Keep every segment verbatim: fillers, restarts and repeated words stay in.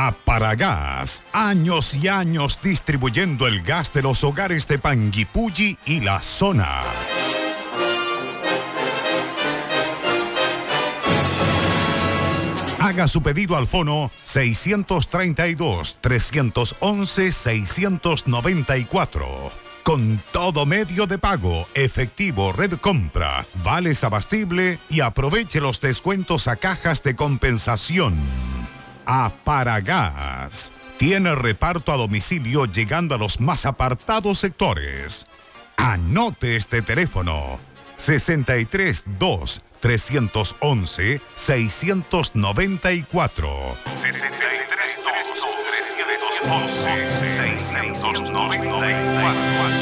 Aparagás, años y años distribuyendo el gas de los hogares de Panguipulli y la zona. Haga su pedido al fono seiscientos treinta y dos, trescientos once, seiscientos noventa y cuatro. Con todo medio de pago, efectivo, red compra, vales abastible y aproveche los descuentos a cajas de compensación. Aparagás tiene reparto a domicilio llegando a los más apartados sectores. Anote este teléfono: sesenta y tres dos, trescientos once, seiscientos noventa y cuatro. sesenta y tres dos, trescientos once, seiscientos noventa y cuatro.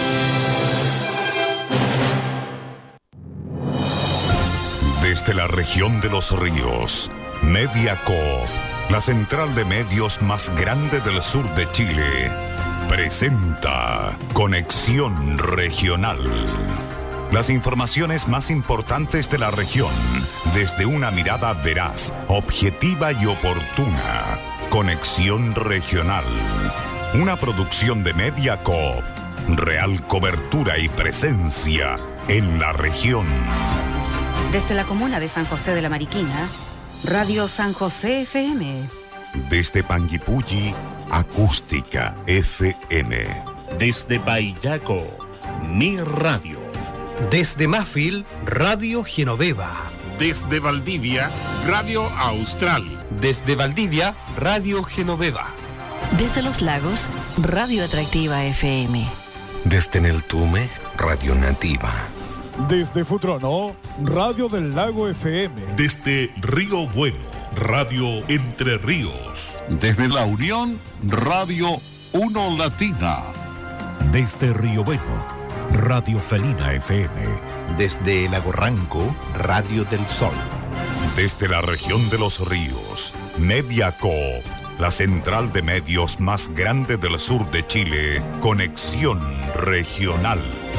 Desde la región de los ríos, Mediacoop, la central de medios más grande del sur de Chile, presenta Conexión Regional. Las informaciones más importantes de la región, desde una mirada veraz, objetiva y oportuna. Conexión Regional. Una producción de Mediacoop. Real cobertura y presencia en la región. Desde la comuna de San José de la Mariquina, Radio San José F M. Desde Panguipulli, Acústica F M. Desde Payaco, Mi Radio. Desde Mafil, Radio Genoveva. Desde Valdivia, Radio Austral. Desde Valdivia, Radio Genoveva. Desde Los Lagos, Radio Atractiva F M. Desde Neltume, Radio Nativa. Desde Futrono, Radio del Lago F M. Desde Río Bueno, Radio Entre Ríos. Desde La Unión, Radio Uno Latina. Desde Río Bueno, Radio Felina F M. Desde Lago Ranco, Radio del Sol. Desde la región de los ríos, Mediacoop, la central de medios más grande del sur de Chile, Conexión Regional.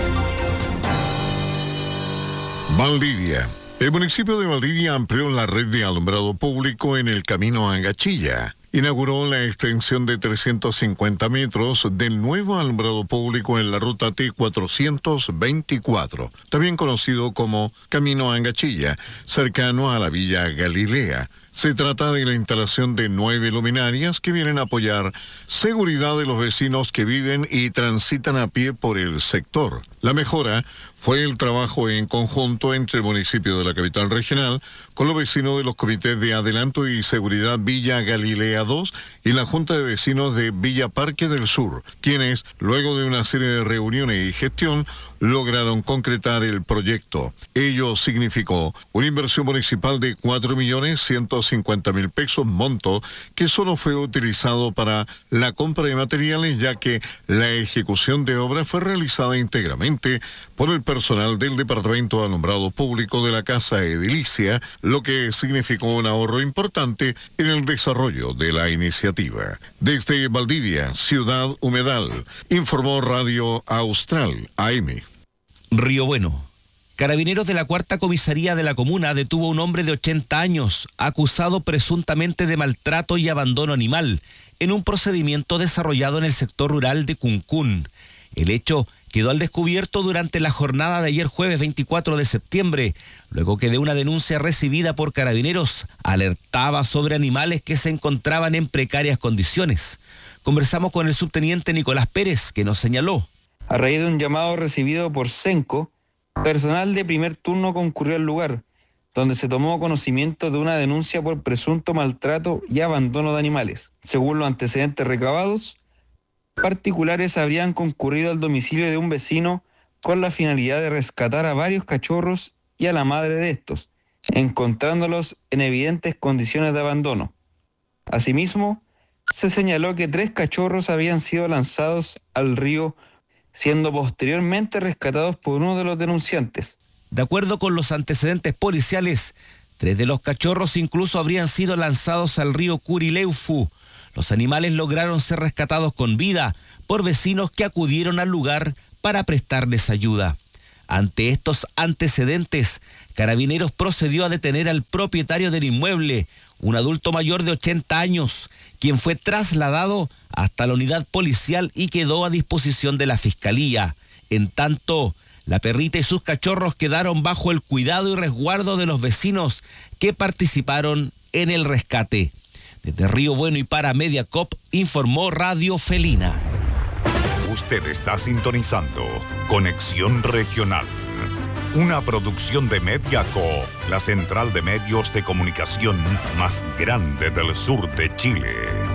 Valdivia. El municipio de Valdivia amplió la red de alumbrado público en el camino a Angachilla. Inauguró la extensión de trescientos cincuenta metros del nuevo alumbrado público en la ruta T cuatrocientos veinticuatro, también conocido como Camino a Angachilla, cercano a la Villa Galilea. Se trata de la instalación de nueve luminarias que vienen a apoyar seguridad de los vecinos que viven y transitan a pie por el sector. La mejora fue el trabajo en conjunto entre el municipio de la capital regional con los vecinos de los comités de adelanto y seguridad Villa Galilea dos y la Junta de Vecinos de Villa Parque del Sur, quienes, luego de una serie de reuniones y gestión, lograron concretar el proyecto. Ello significó una inversión municipal de cuatro millones ciento cincuenta mil pesos, monto que solo fue utilizado para la compra de materiales, ya que la ejecución de obra fue realizada íntegramente por el personal del Departamento de Alumbrado Público de la Casa Edilicia, lo que significó un ahorro importante en el desarrollo de la iniciativa. Desde Valdivia, Ciudad Humedal, informó Radio Austral A M. Río Bueno. Carabineros de la Cuarta Comisaría de la comuna detuvo a un hombre de ochenta años, acusado presuntamente de maltrato y abandono animal, en un procedimiento desarrollado en el sector rural de Cuncún. El hecho quedó al descubierto durante la jornada de ayer jueves veinticuatro de septiembre, luego que de una denuncia recibida por Carabineros alertaba sobre animales que se encontraban en precarias condiciones. Conversamos con el subteniente Nicolás Pérez, que nos señaló. A raíz de un llamado recibido por Senco, personal de primer turno concurrió al lugar, donde se tomó conocimiento de una denuncia por presunto maltrato y abandono de animales. Según los antecedentes recabados, particulares habrían concurrido al domicilio de un vecino con la finalidad de rescatar a varios cachorros y a la madre de estos, encontrándolos en evidentes condiciones de abandono. Asimismo, se señaló que tres cachorros habían sido lanzados al río, siendo posteriormente rescatados por uno de los denunciantes. De acuerdo con los antecedentes policiales, tres de los cachorros incluso habrían sido lanzados al río Curileufu. Los animales lograron ser rescatados con vida por vecinos que acudieron al lugar para prestarles ayuda. Ante estos antecedentes, Carabineros procedió a detener al propietario del inmueble, un adulto mayor de ochenta años, quien fue trasladado hasta la unidad policial y quedó a disposición de la Fiscalía. En tanto, la perrita y sus cachorros quedaron bajo el cuidado y resguardo de los vecinos que participaron en el rescate. Desde Río Bueno y para Mediacop, informó Radio Felina. Usted está sintonizando Conexión Regional, una producción de Mediacop, la central de medios de comunicación más grande del sur de Chile.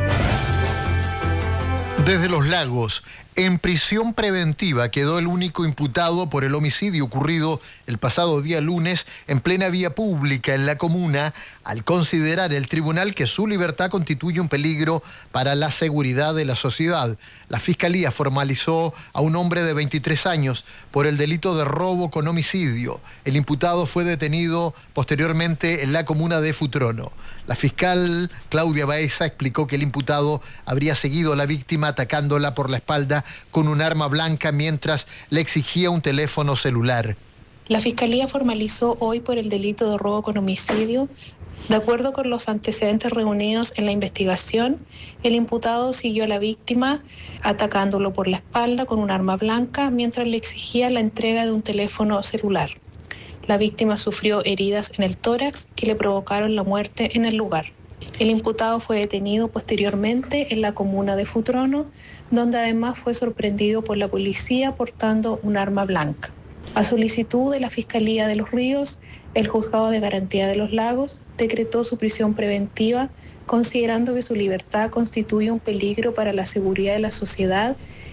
Desde Los Lagos, en prisión preventiva quedó el único imputado por el homicidio ocurrido el pasado día lunes en plena vía pública en la comuna, al considerar el tribunal que su libertad constituye un peligro para la seguridad de la sociedad. La Fiscalía formalizó a un hombre de veintitrés años por el delito de robo con homicidio. El imputado fue detenido posteriormente en la comuna de Futrono. La fiscal Claudia Baeza explicó que el imputado habría seguido a la víctima atacándola por la espalda con un arma blanca mientras le exigía un teléfono celular. La Fiscalía formalizó hoy por el delito de robo con homicidio. De acuerdo con los antecedentes reunidos en la investigación, el imputado siguió a la víctima atacándolo por la espalda con un arma blanca mientras le exigía la entrega de un teléfono celular. La víctima sufrió heridas en el tórax que le provocaron la muerte en el lugar. El imputado fue detenido posteriormente en la comuna de Futrono, donde además fue sorprendido por la policía portando un arma blanca. A solicitud de la Fiscalía de Los Ríos, el Juzgado de Garantía de Los Lagos decretó su prisión preventiva, considerando que su libertad constituye un peligro para la seguridad de la sociedad.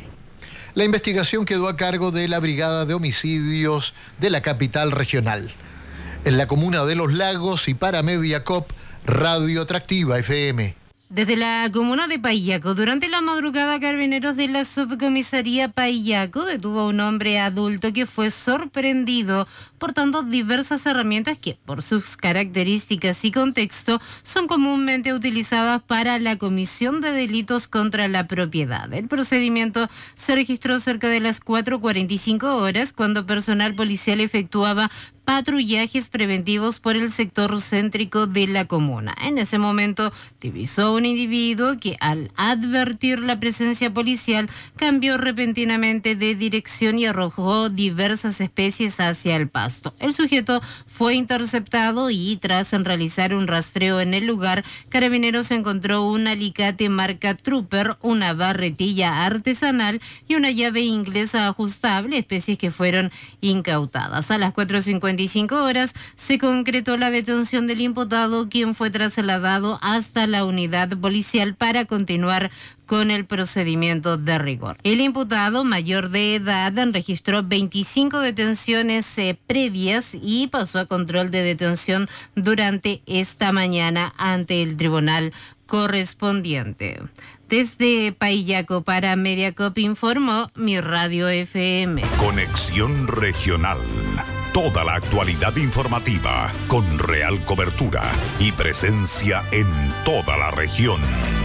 La investigación quedó a cargo de la Brigada de Homicidios de la capital regional. En la comuna de Los Lagos y para Mediacop, Radio Atractiva F M. Desde la comuna de Paillaco, durante la madrugada, carabineros de la subcomisaría Paillaco detuvo a un hombre adulto que fue sorprendido portando diversas herramientas que, por sus características y contexto, son comúnmente utilizadas para la comisión de delitos contra la propiedad. El procedimiento se registró cerca de las cuatro cuarenta y cinco horas, cuando personal policial efectuaba patrullajes preventivos por el sector céntrico de la comuna. En ese momento divisó un individuo que, al advertir la presencia policial, cambió repentinamente de dirección y arrojó diversas especies hacia el pasto. El sujeto fue interceptado y, tras realizar un rastreo en el lugar, Carabineros encontró un alicate marca Trooper, una barretilla artesanal y una llave inglesa ajustable, especies que fueron incautadas. A las cuatro cincuenta y cinco horas se concretó la detención del imputado, quien fue trasladado hasta la unidad policial para continuar con el procedimiento de rigor. El imputado, mayor de edad, registró veinticinco detenciones eh, previas y pasó a control de detención durante esta mañana ante el tribunal correspondiente. Desde Paillaco para Mediacop informó mi Radio F M. Conexión Regional. Toda la actualidad informativa con real cobertura y presencia en toda la región.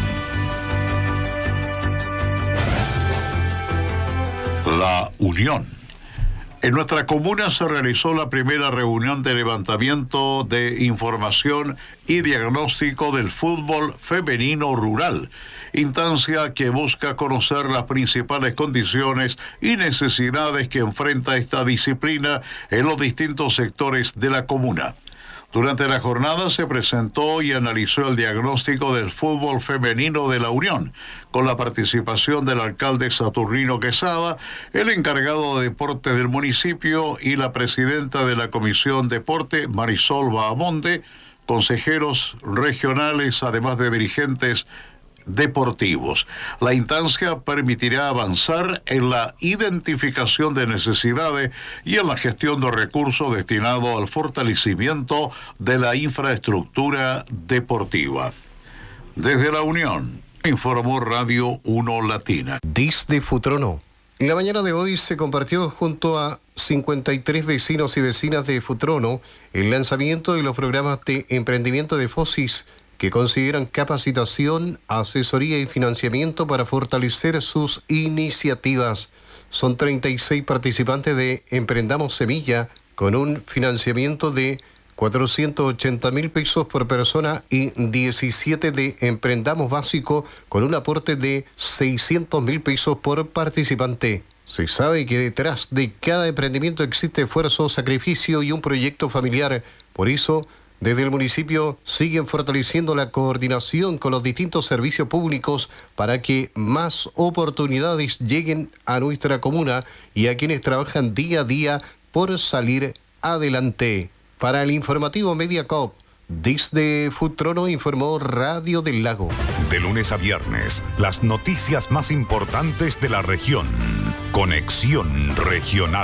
La Unión. En nuestra comuna se realizó la primera reunión de levantamiento de información y diagnóstico del fútbol femenino rural, instancia que busca conocer las principales condiciones y necesidades que enfrenta esta disciplina en los distintos sectores de la comuna. Durante la jornada se presentó y analizó el diagnóstico del fútbol femenino de la Unión, con la participación del alcalde Saturnino Quesada, el encargado de deporte del municipio y la presidenta de la Comisión Deporte, Marisol Bahamonde, consejeros regionales, además de dirigentes deportivos. La instancia permitirá avanzar en la identificación de necesidades y en la gestión de recursos destinados al fortalecimiento de la infraestructura deportiva. Desde la Unión, informó Radio uno Latina. Desde Futrono. En la mañana de hoy se compartió junto a cincuenta y tres vecinos y vecinas de Futrono el lanzamiento de los programas de emprendimiento de FOSIS, que consideran capacitación, asesoría y financiamiento para fortalecer sus iniciativas. Son treinta y seis participantes de Emprendamos Semilla, con un financiamiento de cuatrocientos ochenta mil pesos por persona y diecisiete de Emprendamos Básico con un aporte de seiscientos mil pesos por participante. Se sabe que detrás de cada emprendimiento existe esfuerzo, sacrificio y un proyecto familiar. Por eso, desde el municipio siguen fortaleciendo la coordinación con los distintos servicios públicos para que más oportunidades lleguen a nuestra comuna y a quienes trabajan día a día por salir adelante. Para el informativo Mediacorp, desde Futrono informó Radio del Lago. De lunes a viernes, las noticias más importantes de la región. Conexión Regional.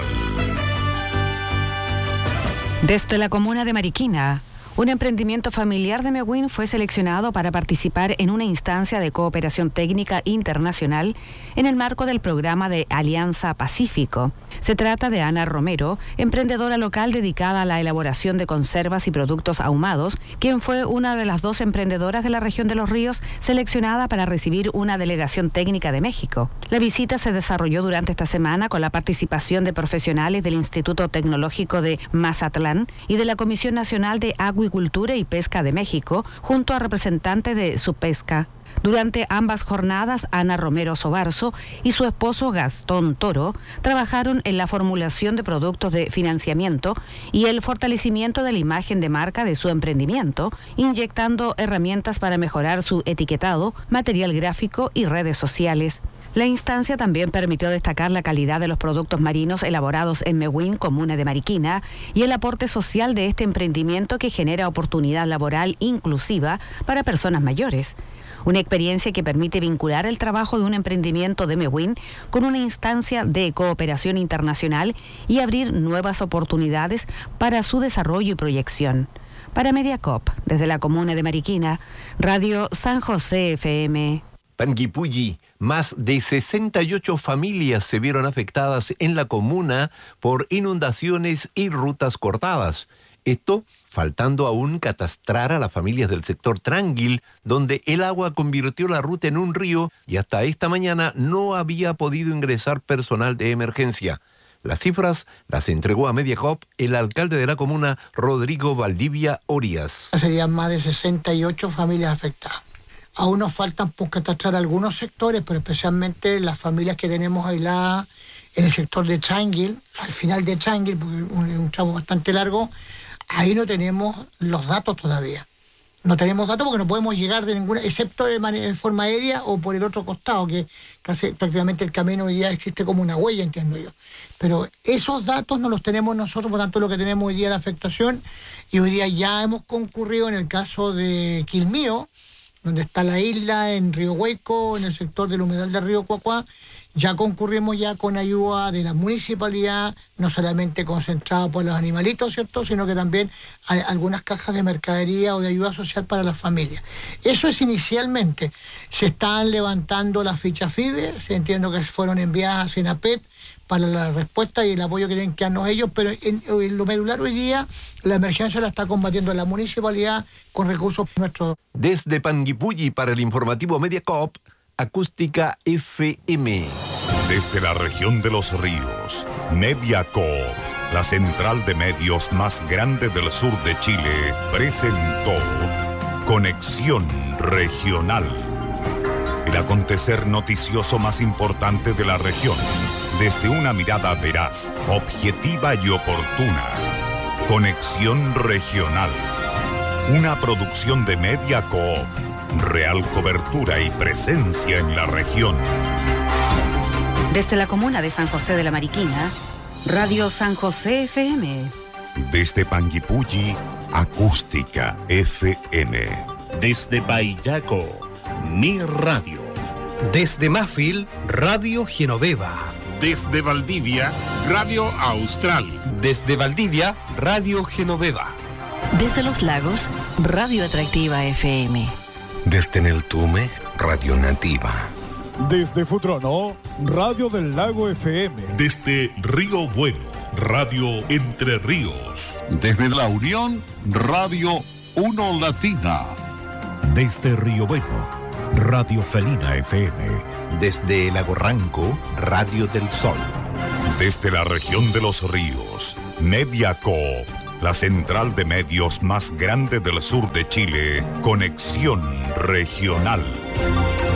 Desde la comuna de Mariquina, un emprendimiento familiar de Mewin fue seleccionado para participar en una instancia de cooperación técnica internacional en el marco del programa de Alianza Pacífico. Se trata de Ana Romero, emprendedora local dedicada a la elaboración de conservas y productos ahumados, quien fue una de las dos emprendedoras de la región de Los Ríos seleccionada para recibir una delegación técnica de México. La visita se desarrolló durante esta semana con la participación de profesionales del Instituto Tecnológico de Mazatlán y de la Comisión Nacional de Acuicultura y Pesca de México, junto a representantes de Subpesca. Durante ambas jornadas, Ana Romero Sobarzo y su esposo Gastón Toro trabajaron en la formulación de productos de financiamiento y el fortalecimiento de la imagen de marca de su emprendimiento, inyectando herramientas para mejorar su etiquetado, material gráfico y redes sociales. La instancia también permitió destacar la calidad de los productos marinos elaborados en Mewin, comuna de Mariquina, y el aporte social de este emprendimiento que genera oportunidad laboral inclusiva para personas mayores. Una experiencia que permite vincular el trabajo de un emprendimiento de Mewin con una instancia de cooperación internacional y abrir nuevas oportunidades para su desarrollo y proyección. Para Mediacorp, desde la comuna de Mariquina, Radio San José F M. Panguipulli, más de sesenta y ocho familias se vieron afectadas en la comuna por inundaciones y rutas cortadas. Esto faltando aún catastrar a las familias del sector Tranguil, donde el agua convirtió la ruta en un río y hasta esta mañana no había podido ingresar personal de emergencia. Las cifras las entregó a Mediacorp el alcalde de la comuna, Rodrigo Valdivia Orias. Serían más de sesenta y ocho familias afectadas. Aún nos faltan por catastrar algunos sectores, pero especialmente las familias que tenemos aisladas en el sector de Tranguil, al final de Tranguil, porque es un tramo bastante largo. Ahí no tenemos los datos todavía. No tenemos datos porque no podemos llegar de ninguna, excepto de manera, en forma aérea o por el otro costado, que casi prácticamente el camino hoy día existe como una huella, entiendo yo. Pero esos datos no los tenemos nosotros, por tanto lo que tenemos hoy día es la afectación, y hoy día ya hemos concurrido en el caso de Quilmío, donde está la isla, en Río Hueco, en el sector del humedal del río Cuacuá. Ya concurrimos ya con ayuda de la municipalidad, no solamente concentrada por los animalitos, ¿cierto?, sino que también hay algunas cajas de mercadería o de ayuda social para las familias. Eso es inicialmente. Se están levantando las fichas FIDE, entiendo que fueron enviadas a Senapet para la respuesta y el apoyo que tienen que darnos ellos, pero en, en lo medular hoy día la emergencia la está combatiendo la municipalidad con recursos nuestros. Desde Panguipulli para el informativo Mediacorp, Acústica F M. Desde la región de Los Ríos, Mediacorp, la central de medios más grande del sur de Chile, presentó Conexión Regional. El acontecer noticioso más importante de la región, desde una mirada veraz, objetiva y oportuna. Conexión Regional. Una producción de Mediacorp. Real cobertura y presencia en la región. Desde la comuna de San José de la Mariquina, Radio San José F M. Desde Panguipulli, Acústica F M. Desde Payaco, Mi Radio. Desde Mafil, Radio Genoveva. Desde Valdivia, Radio Austral. Desde Valdivia, Radio Genoveva. Desde Los Lagos, Radio Atractiva F M. Desde Neltume, Radio Nativa. Desde Futrono, Radio del Lago F M. Desde Río Bueno, Radio Entre Ríos. Desde La Unión, Radio Uno Latina. Desde Río Bueno, Radio Felina F M. Desde Lago Ranco, Radio del Sol. Desde la región de Los Ríos, Mediacorp la central de medios más grande del sur de Chile, Conexión Regional.